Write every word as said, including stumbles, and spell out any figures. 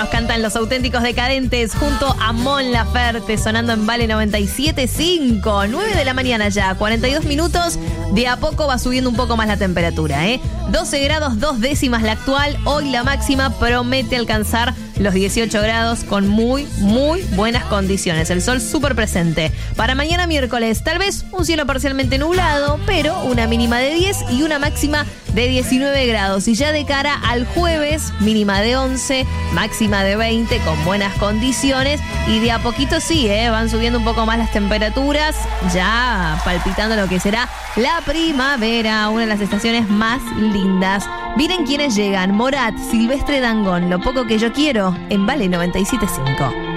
nos cantan Los Auténticos Decadentes junto a Mon Laferte, sonando en Vale noventa y siete punto cinco. nueve de la mañana ya, cuarenta y dos minutos. De a poco va subiendo un poco más la temperatura, ¿eh? doce grados, dos décimas la actual. Hoy la máxima promete alcanzar los dieciocho grados con muy, muy buenas condiciones. El sol súper presente. Para mañana miércoles, tal vez un cielo parcialmente nublado, pero una mínima de diez y una máxima de diecinueve grados. Y ya de cara al jueves, mínima de once, máxima de veinte, con buenas condiciones. Y de a poquito sí, ¿eh? Van subiendo un poco más las temperaturas, ya palpitando lo que será la primavera, una de las estaciones más lindas. Miren quiénes llegan: Morat, Silvestre Dangond, Lo Poco Que Yo Quiero, en Vale noventa y siete punto cinco.